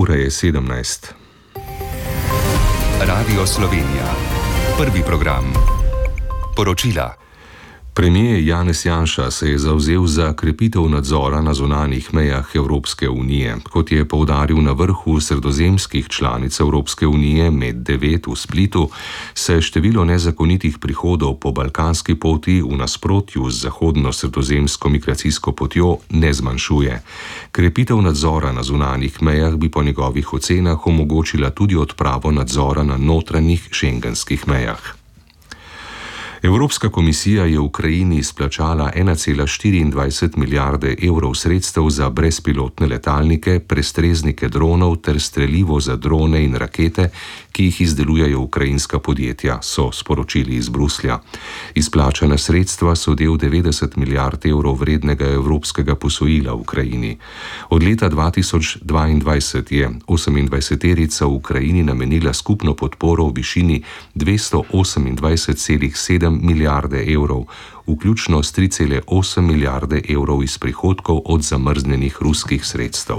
Ura je 17. Radio Slovenija. Prvi program. Poročila. Premijer Janez Janša se je zavzel za krepitev nadzora na zunanjih mejah Evropske unije. Kot je poudaril na vrhu sredozemskih članic Evropske unije med 9 v Splitu, se število nezakonitih prihodov po balkanski poti v nasprotju z zahodno sredozemsko migracijsko potjo ne zmanjšuje. Krepitev nadzora na zunanjih mejah bi po njegovih ocenah omogočila tudi odpravo nadzora na notranjih šengenskih mejah. Evropska komisija je Ukrajini izplačala 1,24 milijarde evrov sredstev za brezpilotne letalnike, prestreznike dronov ter strelivo za drone in rakete, ki jih izdelujejo ukrajinska podjetja, so sporočili iz Bruslja. Izplačana sredstva so del 90 milijard evrov vrednega evropskega posojila Ukrajini. Od leta 2022 je 28-terica Ukrajini namenila skupno podporo v višini 228,7 milijarde evrov, vključno s 3,8 milijarde evrov iz prihodkov od zamrznjenih ruskih sredstev.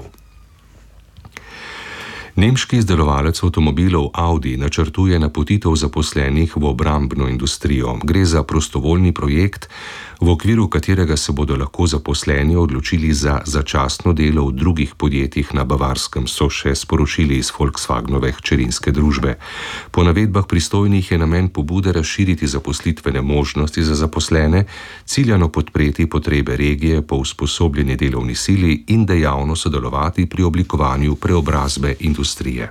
Nemški izdelovalec avtomobilov Audi načrtuje napotitev zaposlenih v obrambno industrijo. Gre za prostovoljni projekt, v okviru katerega se bodo lahko zaposleni odločili za začasno delo v drugih podjetjih na Bavarskem, so še sporočili iz Volkswagenove hčerinske družbe. Po navedbah pristojnih je namen pobude razširiti zaposlitvene možnosti za zaposlene, ciljano podpreti potrebe regije po usposobljeni delovni sili in dejavno sodelovati pri oblikovanju preobrazbe industrije.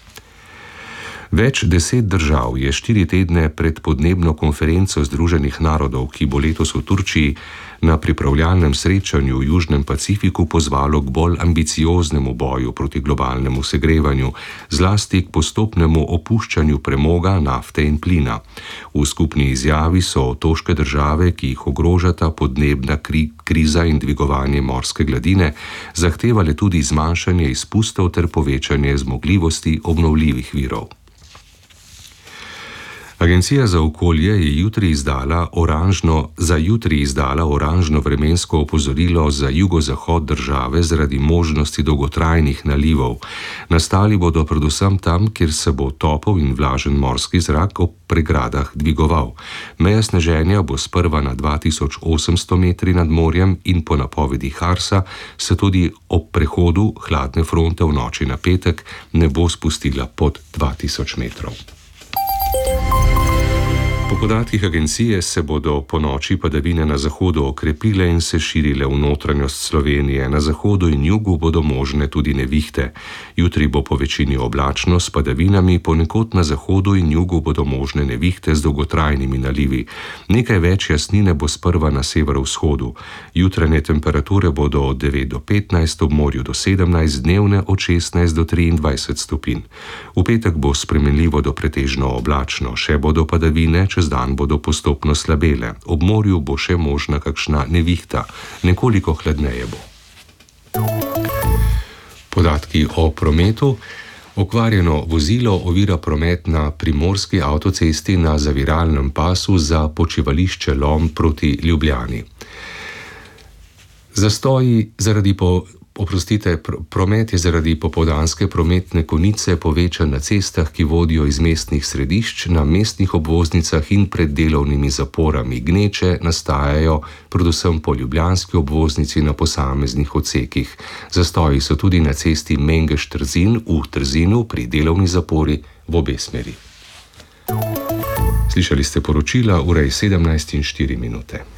Več 10 držav je 4 tedne pred podnebno konferenco Združenih narodov, ki bo letos v Turčiji, na pripravljalnem srečanju v Južnem Pacifiku pozvalo k bolj ambicioznemu boju proti globalnemu segrevanju, zlasti k postopnemu opuščanju premoga, nafte in plina. V skupni izjavi so otoške države, ki jih ogrožata podnebna kriza in dvigovanje morske gladine, zahtevale tudi zmanjšanje izpustov ter povečanje zmogljivosti obnovljivih virov. Agencija za okolje je jutri izdala oranžno vremensko opozorilo za jugozahod države zaradi možnosti dolgotrajnih nalivov. Nastali bodo predvsem tam, kjer se bo topel in vlažen morski zrak ob pregradah dvigoval. Meja sneženja bo sprva na 2800 metri nad morjem in po napovedi Harsa se tudi ob prehodu hladne fronte v noči na petek ne bo spustila pod 2000 metrov. Po podatkih agencije se bodo po noči padavine na zahodu okrepile in se širile v notranjost Slovenije. Na zahodu in jugu bodo možne tudi nevihte. Jutri bo po večini oblačno s padavinami, ponekod na zahodu in jugu bodo možne nevihte z dolgotrajnimi nalivi. Nekaj več jasnine bo sprva na severovzhodu. Jutranje temperature bodo od 9 do 15, ob morju do 17, dnevne od 16 do 23 stopinj. V petek bo spremenljivo do pretežno oblačno, še bodo padavine, čez dan bodo postopno slabele. Ob morju bo še možna kakšna nevihta, nekoliko hladneje bo. Podatki o prometu. Okvarjeno vozilo ovira promet na primorski avtocesti na zaviralnem pasu za počivališče Lom proti Ljubljani. Promet je zaradi popoldanske prometne konice povečan na cestah, ki vodijo iz mestnih središč, na mestnih obvoznicah in pred delovnimi zaporami. Gneče nastajajo predvsem po ljubljanski obvoznici na posameznih odsekih. Zastoji so tudi na cesti Mengeš-Trzin v Trzinu pri delovni zapori v obe smeri. Slišali ste poročila, ura je 17:04.